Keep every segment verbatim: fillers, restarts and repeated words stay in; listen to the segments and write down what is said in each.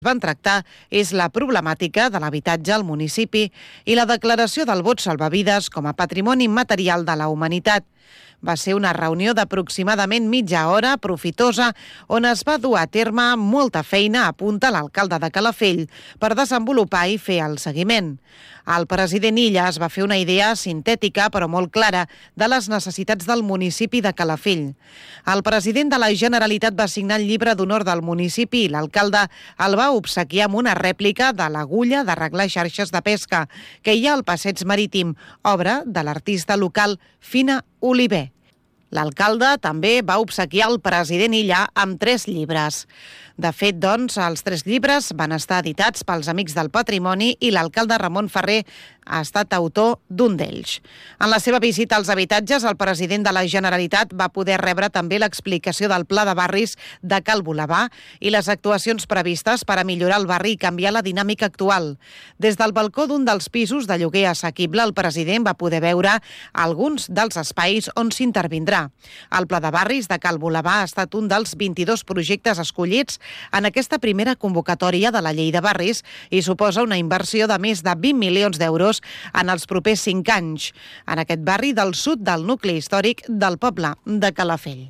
van tractar és la problemàtica de l'habitatge al municipi i la declaració del bot salvavides com a patrimoni immaterial de la humanitat. Va ser una reunió d'aproximadament mitja hora profitosa on es va dur a terme molta feina, apunta l'alcalde de Calafell, per desenvolupar i fer el seguiment. El president Illa es va fer una idea sintètica però molt clara de les necessitats del municipi de Calafell. El president de la Generalitat va signar el llibre d'honor del municipi i l'alcalde el va obsequiar amb una rèplica de l'agulla d'arreglar xarxes de pesca que hi ha al passeig marítim, obra de l'artista local Fina Oliver. L'alcalde també va obsequiar el president Illa amb tres llibres. De fet, doncs, els tres llibres van estar editats pels Amics del Patrimoni i l'alcalde Ramon Ferrer ha estat autor d'un d'ells. En la seva visita als habitatges, el president de la Generalitat va poder rebre també l'explicació del pla de barris de Cal Bolabà i les actuacions previstes per a millorar el barri i canviar la dinàmica actual. Des del balcó d'un dels pisos de lloguer assequible, el president va poder veure alguns dels espais on s'intervindrà. El pla de barris de Cal Bolabà ha estat un dels vint-i-dos projectes escollits en aquesta primera convocatòria de la Llei de Barris i suposa una inversió de més de vint milions d'euros en els propers cinc anys, en aquest barri del sud del nucli històric del poble de Calafell.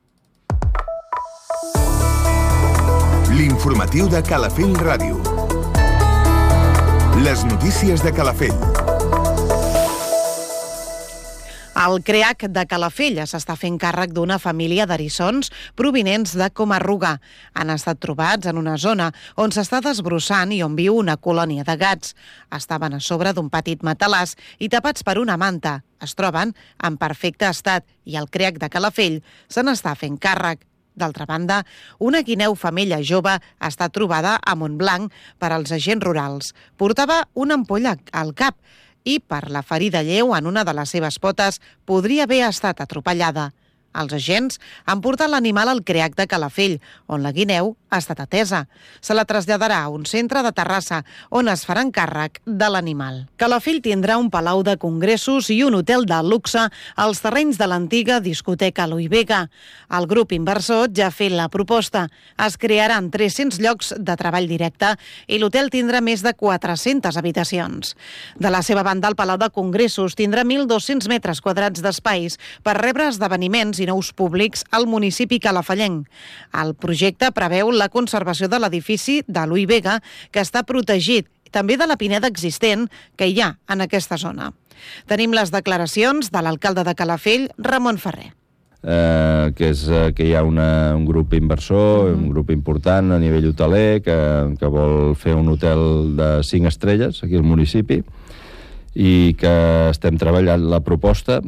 L'informatiu de Calafell Ràdio. Les notícies de Calafell. El CREAC de Calafell s'està fent càrrec d'una família d'eriçons provinents de Comarruga. Han estat trobats en una zona on s'està desbrossant i on viu una colònia de gats. Estaven a sobre d'un petit matalàs i tapats per una manta. Es troben en perfecte estat i el CREAC de Calafell se n'està fent càrrec. D'altra banda, una guineu femella jove ha estat trobada a Montblanc per als agents rurals. Portava una ampolla al cap i per la ferida lleu en una de les seves potes podria haver estat atropellada. Els agents han portat l'animal al CREAC de Calafell, on la guineu ha estat atesa. Se la traslladarà a un centre de Terrassa, on es faran càrrec de l'animal. Calafell tindrà un palau de congressos i un hotel de luxe als terrenys de l'antiga discoteca Louis Vega. El grup inversor ja ha fet la proposta. Es crearan tres-cents llocs de treball directe i l'hotel tindrà més de quatre-centes habitacions. De la seva banda, el palau de congressos tindrà mil dos-cents metres quadrats d'espais per rebre esdeveniments i nous públics al municipi calafellenc. El projecte preveu la conservació de l'edifici de Louis Vega, que està protegit, també de la pineda existent que hi ha en aquesta zona. Tenim les declaracions de l'alcalde de Calafell, Ramon Ferrer. Eh, que és eh, que hi ha una, un grup inversor, mm-hmm. un grup important a nivell hoteler que, que vol fer un hotel de cinc estrelles aquí al municipi i que estem treballant la proposta.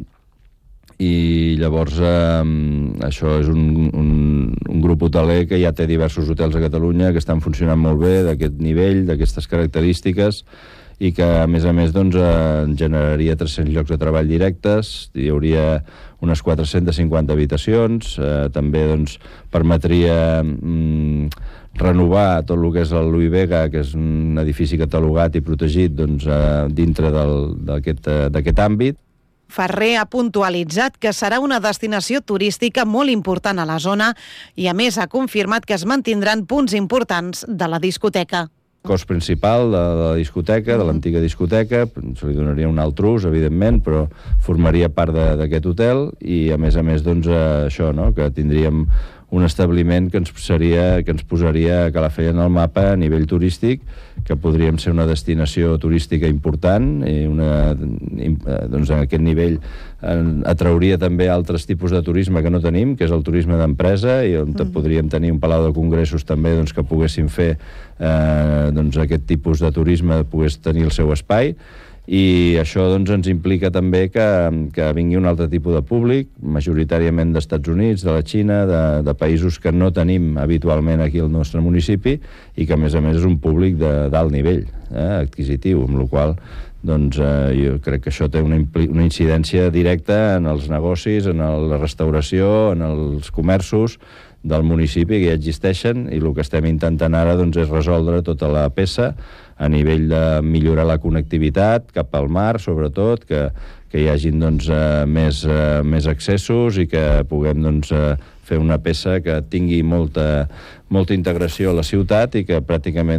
I llavors eh, això és un, un, un grup hoteler que ja té diversos hotels a Catalunya que estan funcionant molt bé, d'aquest nivell, d'aquestes característiques, i que a més a més doncs, eh, generaria tres-cents llocs de treball directes, hi hauria unes quatre-centes cinquanta habitacions, eh, també doncs, permetria mm, renovar tot el que és el Louis Vega, que és un edifici catalogat i protegit doncs, eh, dintre del, d'aquest, eh, d'aquest àmbit. Ferrer ha puntualitzat que serà una destinació turística molt important a la zona i, a més, ha confirmat que es mantindran punts importants de la discoteca. Cos principal de la discoteca, de l'antiga discoteca, se li donaria un altre ús, evidentment, però formaria part d'aquest hotel i, a més a més, doncs, això, no?, que tindríem un establiment que ens, seria, que ens posaria a Calafell en el mapa a nivell turístic, que podríem ser una destinació turística important i una, doncs, a aquest nivell atrauria també altres tipus de turisme que no tenim, que és el turisme d'empresa, i on mm. podríem tenir un palau de congressos també doncs, que poguessin fer eh, doncs, aquest tipus de turisme, pogués tenir el seu espai. I això doncs, ens implica també que, que vingui un altre tipus de públic, majoritàriament d'Estats Units, de la Xina, de, de països que no tenim habitualment aquí al nostre municipi i que, a més a més, és un públic d'alt nivell eh, adquisitiu, amb la qual doncs, eh, jo crec que això té una, una incidència directa en els negocis, en la restauració, en els comerços del municipi que ja existeixen, i el que estem intentant ara doncs, és resoldre tota la peça a nivell de millorar la connectivitat cap al mar, sobretot, que, que hi hagin doncs, eh, més, eh, més accessos i que puguem doncs, eh, fer una peça que tingui molta, molta integració a la ciutat i que pràcticament